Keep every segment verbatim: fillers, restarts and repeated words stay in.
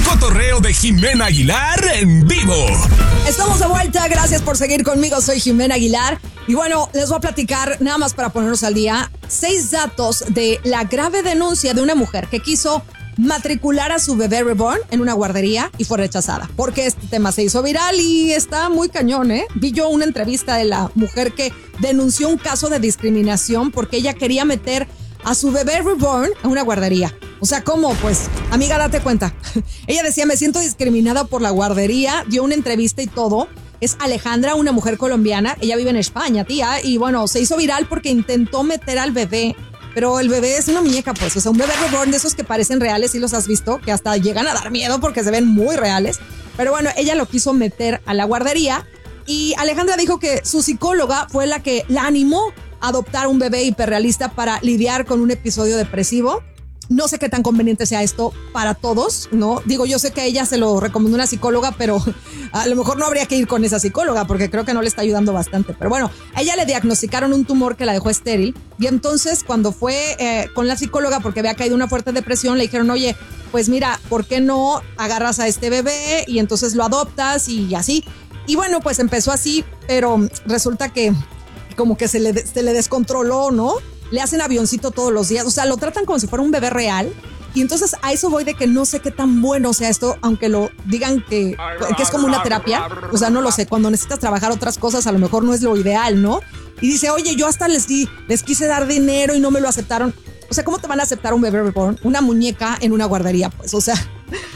cotorreo de Jimena Aguilar en vivo. Estamos de vuelta, gracias por seguir conmigo, soy Jimena Aguilar. Y bueno, les voy a platicar, nada más para ponernos al día, seis datos de la grave denuncia de una mujer que quiso matricular a su bebé reborn en una guardería y fue rechazada. Porque este tema se hizo viral y está muy cañón, ¿eh? Vi yo una entrevista de la mujer que denunció un caso de discriminación porque ella quería meter a su bebé reborn a una guardería. O sea, ¿cómo? Pues, amiga, date cuenta. Ella decía, me siento discriminada por la guardería, dio una entrevista y todo. Es Alejandra, una mujer colombiana. Ella vive en España, tía. Y bueno, se hizo viral porque intentó meter al bebé. Pero el bebé es una muñeca, pues. O sea, un bebé reborn de esos que parecen reales, ¿sí los has visto? Que hasta llegan a dar miedo porque se ven muy reales. Pero bueno, ella lo quiso meter a la guardería. Y Alejandra dijo que su psicóloga fue la que la animó a adoptar un bebé hiperrealista para lidiar con un episodio depresivo. No sé qué tan conveniente sea esto para todos, ¿no? Digo, yo sé que a ella se lo recomendó una psicóloga, pero a lo mejor no habría que ir con esa psicóloga porque creo que no le está ayudando bastante. Pero bueno, a ella le diagnosticaron un tumor que la dejó estéril y entonces cuando fue eh, con la psicóloga porque había caído una fuerte depresión, le dijeron, oye, pues mira, ¿por qué no agarras a este bebé y entonces lo adoptas y así? Y bueno, pues empezó así, pero resulta que como que se le, se le descontroló, ¿no? Le hacen avioncito todos los días, o sea, lo tratan como si fuera un bebé real. Y entonces a eso voy de que no sé qué tan bueno sea esto, aunque lo digan que, que es como una terapia. O sea, no lo sé, cuando necesitas trabajar otras cosas a lo mejor no es lo ideal, ¿no? Y dice, oye, yo hasta les di, les quise dar dinero y no me lo aceptaron. O sea, ¿cómo te van a aceptar un bebé reborn? Una muñeca en una guardería, pues, o sea...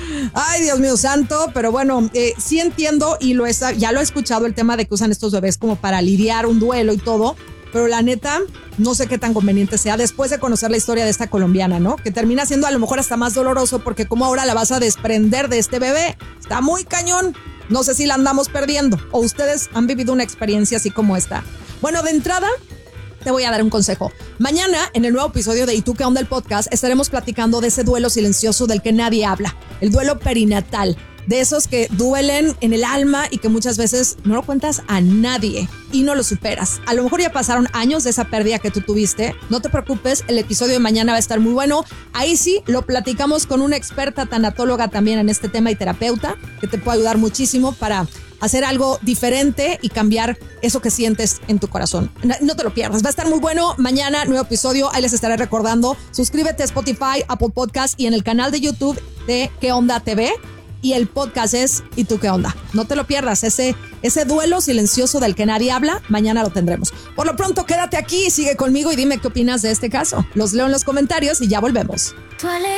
Ay, Dios mío santo, pero bueno, eh, sí entiendo y lo he, ya lo he escuchado el tema de que usan estos bebés como para lidiar un duelo y todo. Pero la neta, no sé qué tan conveniente sea después de conocer la historia de esta colombiana, ¿no? Que termina siendo a lo mejor hasta más doloroso porque como ahora la vas a desprender de este bebé. Está muy cañón. No sé si la andamos perdiendo o ustedes han vivido una experiencia así como esta. Bueno, de entrada, te voy a dar un consejo. Mañana, en el nuevo episodio de ¿Y tú qué onda? El podcast, estaremos platicando de ese duelo silencioso del que nadie habla. El duelo perinatal. De esos que duelen en el alma y que muchas veces no lo cuentas a nadie y no lo superas. A lo mejor ya pasaron años de esa pérdida que tú tuviste. No te preocupes, el episodio de mañana va a estar muy bueno. Ahí sí lo platicamos con una experta tanatóloga también en este tema y terapeuta que te puede ayudar muchísimo para hacer algo diferente y cambiar eso que sientes en tu corazón. No, no te lo pierdas, va a estar muy bueno. Mañana, nuevo episodio, ahí les estaré recordando. Suscríbete a Spotify, Apple Podcast y en el canal de YouTube de ¿Qué Onda T V? Y el podcast es ¿Y tú qué onda? No te lo pierdas, ese, ese duelo silencioso del que nadie habla, mañana lo tendremos. Por lo pronto, quédate aquí, sigue conmigo y dime qué opinas de este caso. Los leo en los comentarios y ya volvemos.